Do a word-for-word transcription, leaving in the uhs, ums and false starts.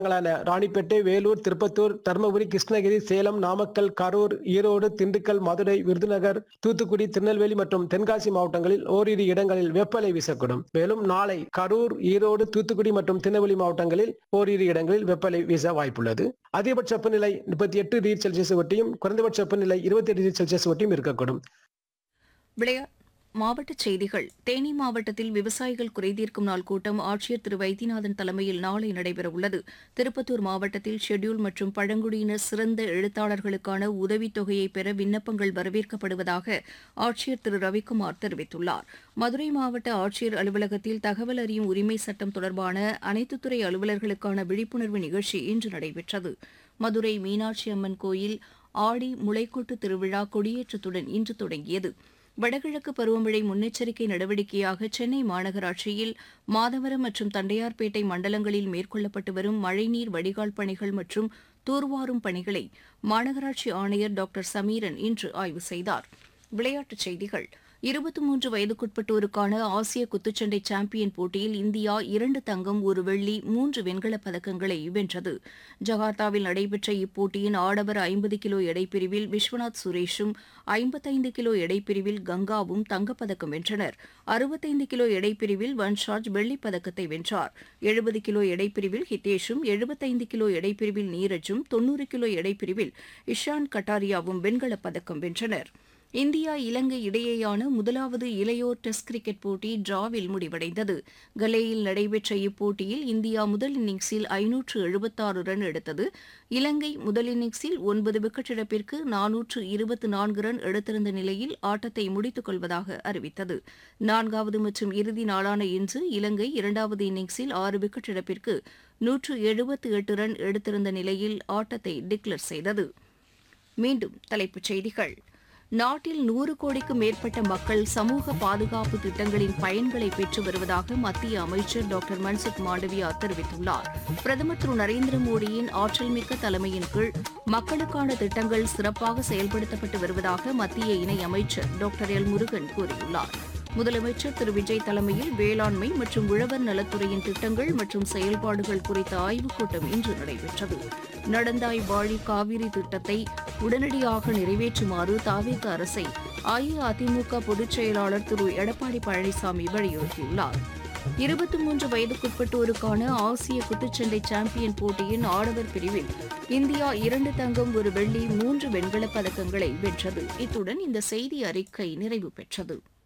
மாவட்டங்களான ராணிப்பேட்டை, வேலூர், திருப்பத்தூர், தருமபுரி, கிருஷ்ணகிரி, சேலம், நாமக்கல், கரூர், ஈரோடு, திண்டுக்கல், மதுரை, விருதுநகர், தூத்துக்குடி, திருநெல்வேலி மற்றும் தென்காசி மாவட்டங்களில் ஓரிரு இடங்களில் வெப்பலை வீசக்கூடும். மேலும் நாளை கரூர், ஈரோடு, தூத்துக்குடி மற்றும் திருநெல்வேலி மாவட்டங்களில் ஓரிரு இடங்களில் வெப்பலை வீச வாய்ப்புள்ளது. அதிகபட்ச வெப்பநிலை முப்பத்தி எட்டு டிகிரி செல்சியஸ் ஒட்டியும் குறைந்தபட்ச வெப்பநிலை இருபத்தி எட்டு டிகிரி செல்சியஸ் ஒட்டியும் இருக்கக்கூடும். விளையா மாவட்டச் செய்திகள். தேனி மாவட்டத்தில் விவசாயிகள் குறைதீர்க்கும் நாள் கூட்டம் ஆட்சியர் திரு வைத்தியநாதன் தலைமையில் நாளை நடைபெறவுள்ளது. திருப்பத்தூர் மாவட்டத்தில் ஷெட்யூல் மற்றும் பழங்குடியினர் சிறந்த எழுத்தாளர்களுக்கான உதவித் தொகையை பெற விண்ணப்பங்கள் வரவேற்கப்படுவதாக ஆட்சியர் திரு ரவிக்குமார் தெரிவித்துள்ளார். மதுரை மாவட்ட ஆட்சியர் அலுவலகத்தில் தகவல் அறியும் உரிமை சட்டம் தொடர்பான அனைத்து துறை அலுவலர்களுக்கான விழிப்புணர்வு நிகழ்ச்சி இன்று நடைபெற்றது. மதுரை மீனாட்சி அம்மன் கோயில் ஆடி முளைக்கூட்டு திருவிழா கொடியேற்றத்துடன் இன்று தொடங்கியது. வடகிழக்கு பருவமழை முன்னெச்சரிக்கை நடவடிக்கையாக சென்னை மாநகராட்சியில் மாதவரம் மற்றும் தண்டையார்பேட்டை மண்டலங்களில் மேற்கொள்ளப்பட்டு வரும் மழைநீர் வடிகால் பணிகள் மற்றும் தூர்வாரும் பணிகளை மாநகராட்சி ஆணையர் டாக்டர் சமீரன் இன்று ஆய்வு செய்தார். விளையாட்டுச் செய்திகள். இருபத்தி மூன்று வயதுக்குட்பட்டோருக்கான ஆசிய குத்துச்சண்டை சாம்பியன் போட்டியில் இந்தியா இரண்டு தங்கம் ஒரு வெள்ளி மூன்று வெண்கலப் பதக்கங்களை வென்றது. ஜகார்த்தாவில் நடைபெற்ற இப்போட்டியின் ஆடவர் ஐம்பது கிலோ எடைப்பிரிவில் விஸ்வநாத் சுரேஷும் ஐம்பத்தைந்து கிலோ எடைப்பிரிவில் கங்காவும் தங்கப்பதக்கம் வென்றனர். அறுபத்தைந்து கிலோ எடைப்பிரிவில் வன்ஷாஜ் வெள்ளிப் பதக்கத்தை வென்றார். எழுபது கிலோ எடைப்பிரிவில் ஹிதேஷும் எழுபத்தைந்து கிலோ எடைப்பிரிவில் நீரஜும் தொன்னூறு கிலோ எடைப்பிரிவில் இஷான் கட்டாரியாவும் வெண்கலப் பதக்கம் வென்றனர். இந்தியா இலங்கை இடையேயான முதலாவது இளையோர் டெஸ்ட் கிரிக்கெட் போட்டி டிராவில் முடிவடைந்தது. கலேயில் நடைபெற்ற இப்போட்டியில் இந்தியா முதல் இன்னிங்ஸில் ஐநூற்று எழுபத்தாறு ரன் எடுத்தது. இலங்கை முதல் இன்னிங்ஸில் ஒன்பது விக்கெட் இழப்பிற்கு நானூற்று இருபத்தி நான்கு ரன் எடுத்திருந்த நிலையில் ஆட்டத்தை முடித்துக் கொள்வதாக அறிவித்தது. நான்காவது மற்றும் இறுதி நாளான இன்று இலங்கை இரண்டாவது இன்னிங்ஸில் ஆறு விக்கெட் இழப்பிற்கு நூற்று எழுபத்தி எட்டு ரன் எடுத்திருந்த நிலையில் ஆட்டத்தை டிக்ளேர் செய்தது. மீண்டும் தலைப்புச் செய்திகள். நாட்டில் நூறு கோடிக்கும் மேற்பட்ட மக்கள் சமூக பாதுகாப்பு திட்டங்களின் பயன்களை பெற்று வருவதாக மத்திய அமைச்சர் டாக்டர் மன்சுக் மாண்டவியா தெரிவித்துள்ளார். பிரதமர் திரு நரேந்திர மோடியின் ஆற்றல்மிக்க தலைமையின் கீழ் மக்களுக்கான திட்டங்கள் சிறப்பாக செயல்படுத்தப்பட்டு வருவதாக மத்திய இணையமைச்சர் டாக்டர் எல் முருகன் கூறியுள்ளார். முதலமைச்சர் திரு விஜய் தலைமையில் வேளாண்மை மற்றும் உழவர் நலத்துறையின் திட்டங்கள் மற்றும் செயல்பாடுகள் குறித்த ஆய்வுக் கூட்டம் இன்று நடைபெற்றது. நடந்தாய் வாழி காவிரி திட்டத்தை உடனடியாக நிறைவேற்றுமாறு தாவேக அரசை அஇஅதிமுக பொதுச் செயலாளர் திரு எடப்பாடி பழனிசாமி வலியுறுத்தியுள்ளார். இருபத்தி மூன்று வயதுக்குட்பட்டோருக்கான ஆசிய குத்துச்சண்டை சாம்பியன் போட்டியின் ஆடவர் பிரிவில் இந்தியா இரண்டு தங்கம் ஒரு வெள்ளி மூன்று வெண்கலப் பதக்கங்களை வென்றது. இத்துடன் இந்த செய்தி அறிக்கை நிறைவு பெற்றது.